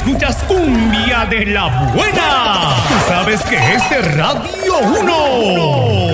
escuchas cumbia de la buena. Tú sabes que este Radio 1.